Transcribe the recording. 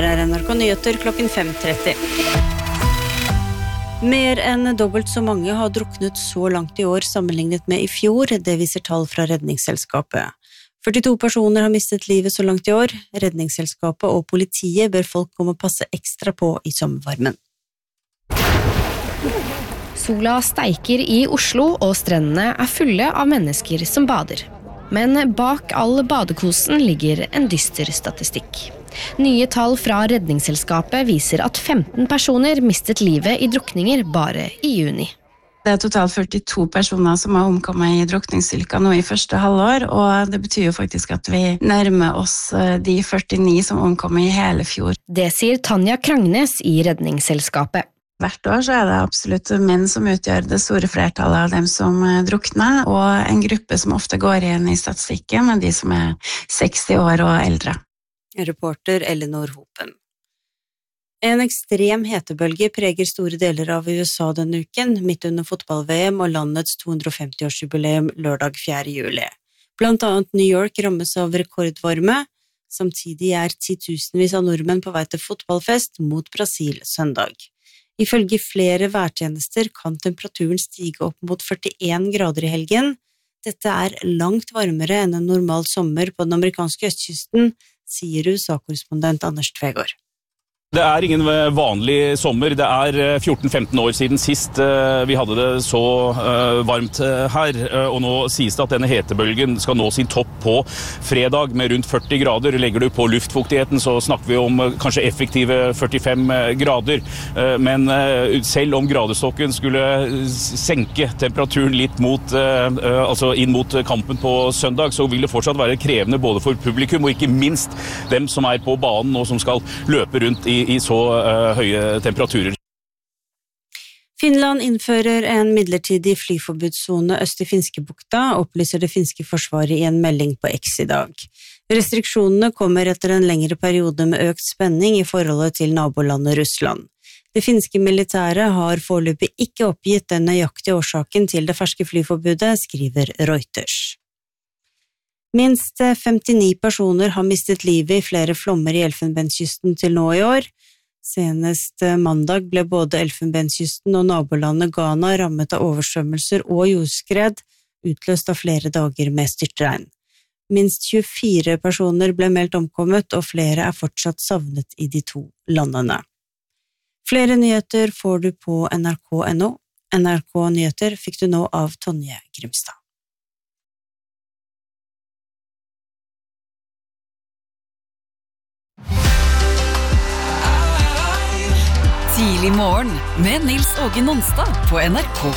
Her NRK Nyheter klokken 5:30. Mer enn dobbelt så mange har druknet så langt i år sammenlignet med i fjor, det viser tall fra Redningsselskapet. 42 personer har mistet livet så langt i år. Redningsselskapet og politiet ber folk om å passe ekstra på i sommervarmen. Sola steiker i Oslo, og strendene fulle av mennesker som bader. Men bak all badekosen ligger en dyster statistikk. Nye tall fra Redningsselskapet viser at 15 personer mistet livet i drukninger bare i juni. Det totalt 42 personer som har omkommet i drukningsulykker nå i første halvår, og det betyr jo faktisk at vi nærmer oss de 49 som omkom i hele fjor. Det sier Tanja Krangnes i Redningsselskapet. Hvert år så det absolutt menn som utgjør det store flertallet av dem som drukner, og en gruppe som ofte går igjen i statistikken med de som 60 år og eldre. Reporter Elinor Hopen. En ekstrem hetebølge preger store deler av USA denne uken, midt under fotball-VM og landets 250-årsjubileum lørdag 4. juli. Blant annet New York rammes av rekordvarme, samtidig titusenvis av nordmenn på vei til fotballfest mot Brasil søndag. Ifølge flere værtjenester kan temperaturen stige opp mot 41 grader i helgen. Dette langt varmere enn en normal sommer på den amerikanske østkysten, sier USA-korrespondent Anders Tvegård. Det ingen vanlig sommer. Det 14-15 år siden sist vi hadde det så varmt her, og nå sies det at denne hetebølgen skal nå sin topp på fredag med rundt 40 grader. Legger du på luftfuktigheten så snakker vi om kanskje effektive 45 grader, men selv om gradestokken skulle senke temperaturen litt altså inn mot kampen på søndag, så vil det fortsatt være krevende både for publikum og ikke minst dem som på banen og som skal løpe rundt i så høye temperaturer. Finland innfører en midlertidig flyforbudszone øst i Finskebukta, opplyser det finske forsvaret i en melding på X i dag. Restriksjonene kommer etter en lengre periode med økt spenning i forholdet til nabolandet Russland. Det finske militæret har foreløpig ikke oppgitt den nøyaktige årsaken til det ferske flyforbudet, skriver Reuters. Minst 59 personer har mistet livet i flere flommer i Elfenbenskysten til nå i år. Senest mandag ble både Elfenbenskysten og nabolandet Ghana rammet av oversvømmelser og jordskred, utløst av flere dager med styrtregn. Minst 24 personer ble meldt omkommet, og flere fortsatt savnet i de to landene. Flere nyheter får du på nrk.no. NRK Nyheter fikk du nå av Tonje Grimstad. Tidlig morgen med Nils Åge Nonstad på NRK